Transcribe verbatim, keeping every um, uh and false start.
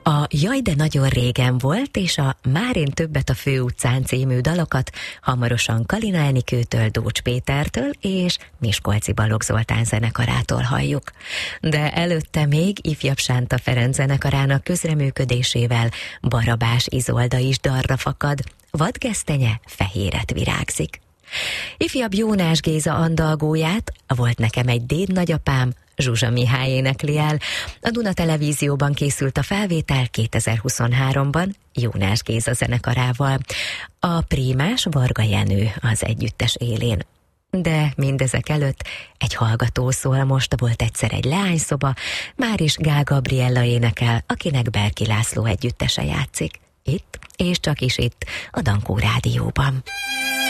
A Jaj, de nagyon régen volt, és a Már én többet a főutcán című dalokat hamarosan Kalina Enikőtől, Dócs Pétertől és Miskolci Balogh Zoltán zenekarától halljuk. De előtte még ifjabb Sánta Ferenc zenekarának közreműködésével Barabás Izolda is darra fakad, Vadgesztenye fehéret virágzik. Ifjabb Jónás Géza andalgóját, Volt nekem egy déd nagyapám, Zsuzsa Mihály énekli el. A Duna Televízióban készült a felvétel kétezer-huszonháromban Jónás Géza zenekarával. A prímás Varga Jenő az együttes élén. De mindezek előtt egy hallgató szól most, Volt egyszer egy leányszoba, már is Gál Gabriella énekel, akinek Berki László együttese játszik. Itt, és csak is itt, a Dankó Rádióban.